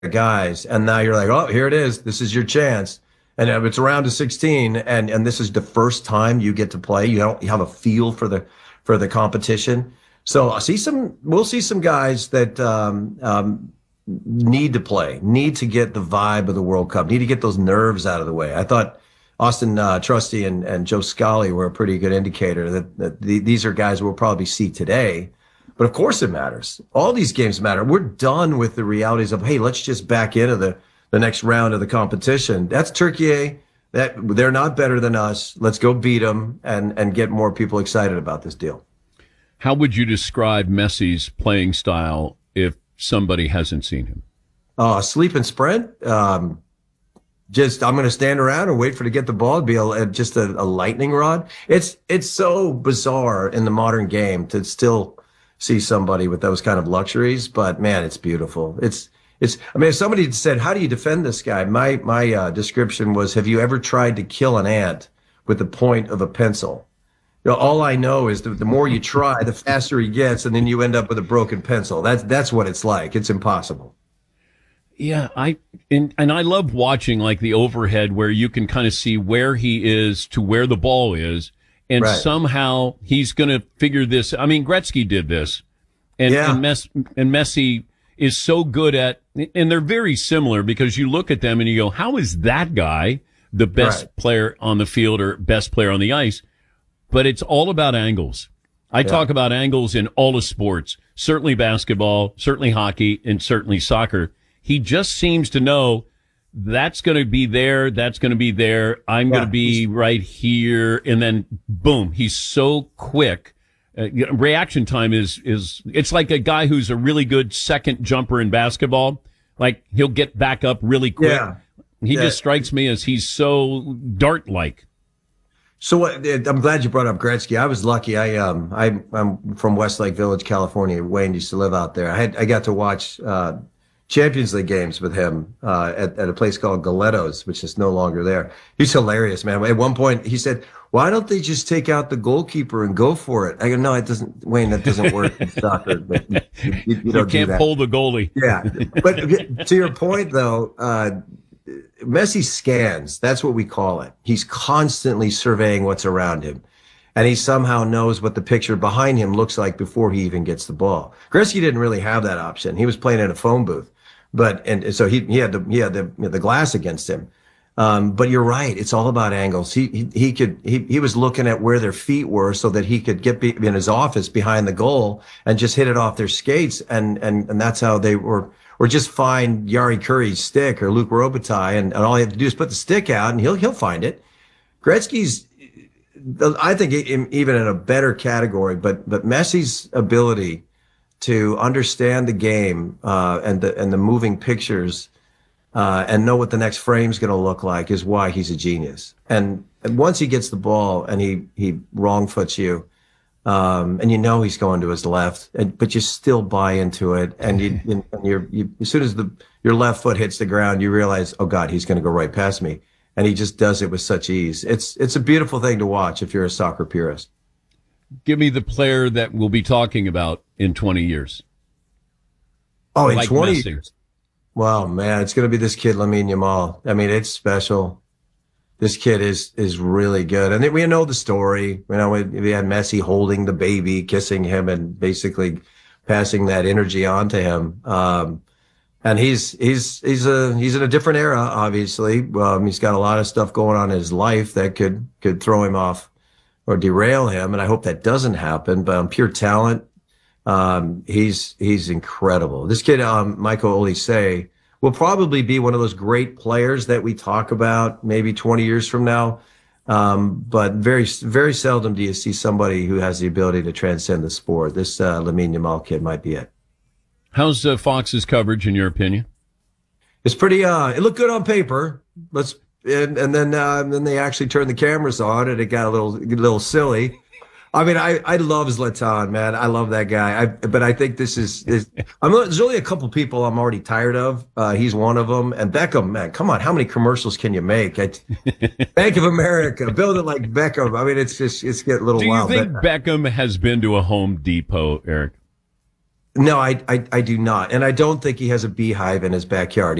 guys, and now you're like, oh, here it is. This is your chance. And it's around to 16, and this is the first time you get to play. You have a feel for the competition. So we'll see some guys that need to play, need to get the vibe of the World Cup, need to get those nerves out of the way. I thought Austin Trusty and Joe Scally were a pretty good indicator that these are guys we'll probably see today. But of course it matters. All these games matter. We're done with the realities of, hey, let's just back into the next round of the competition. That's Turkey. They're not better than us. Let's go beat them and get more people excited about this deal. How would you describe Messi's playing style if somebody hasn't seen him? Sleep and sprint. Just I'm going to stand around and wait for to get the ball. It'd be just a lightning rod. It's so bizarre in the modern game to still see somebody with those kind of luxuries, but man, it's beautiful. I mean, if somebody said, how do you defend this guy? My description was, have you ever tried to kill an ant with the point of a pencil? All I know is that the more you try, the faster he gets, and then you end up with a broken pencil. That's what it's like. It's impossible. Yeah, and I love watching like the overhead where you can kind of see where he is to where the ball is. And right. Somehow he's going to figure this. I mean, Gretzky did this, and Messi is so good at, and they're very similar because you look at them and you go, how is that guy the best player on the field or best player on the ice? But it's all about angles. I talk about angles in all of sports, certainly basketball, certainly hockey, and certainly soccer. He just seems to know that's going to be there. That's going to be there. I'm going to be right here. And then boom, he's so quick. Reaction time is it's like a guy who's a really good second jumper in basketball. Like he'll get back up really quick. Yeah. He just strikes me as he's so dart-like. So I'm glad you brought up Gretzky. I was lucky. I'm from Westlake Village, California. Wayne used to live out there. I got to watch Champions League games with him at a place called Galetto's, which is no longer there. He's hilarious, man. At one point, he said, "Why don't they just take out the goalkeeper and go for it?" I go, "No, it doesn't, Wayne. That doesn't work in soccer. But you don't can't do that. Pull the goalie." Yeah, but to your point, though, Messi scans. That's what we call it. He's constantly surveying what's around him. And he somehow knows what the picture behind him looks like before he even gets the ball. Gretzky didn't really have that option. He was playing in a phone booth. And so he had the glass against him. But you're right. It's all about angles. He was looking at where their feet were so that he could get in his office behind the goal and just hit it off their skates. And that's how they were, or just find Yari Curry's stick or Luke Robitaille. And all you have to do is put the stick out and he'll find it. Gretzky's, I think even in a better category, but Messi's ability to understand the game and the moving pictures and know what the next frame's going to look like is why he's a genius. And once he gets the ball and he wrong foots you, and you know he's going to his left, but you still buy into it, and you as soon as your left foot hits the ground, you realize, oh God, he's going to go right past me. And he just does it with such ease. It's a beautiful thing to watch if you're a soccer purist. Give me the player that we'll be talking about in 20 years. Oh, in like 20 Messi. years? Wow, man, it's going to be this kid, Lamine Yamal. I mean, it's special. This kid is really good. And we know the story. We had Messi holding the baby, kissing him, and basically passing that energy on to him. And he's in a different era, obviously. He's got a lot of stuff going on in his life that could throw him off or derail him. And I hope that doesn't happen, but on pure talent, he's incredible. This kid, Michael Olise, will probably be one of those great players that we talk about maybe 20 years from now. But very, very seldom do you see somebody who has the ability to transcend the sport. This Lamine Yamal kid might be it. How's Fox's coverage, in your opinion? It's pretty. It looked good on paper. And then they actually turned the cameras on, and it got a little silly. I mean, I love Zlatan, man. I love that guy. But I think there's only a couple people I'm already tired of. He's one of them. And Beckham, man, come on, how many commercials can you make? Bank of America, build it like Beckham. I mean, it's getting a little wild. Do you think Beckham has been to a Home Depot, Eric? No, I do not. And I don't think he has a beehive in his backyard.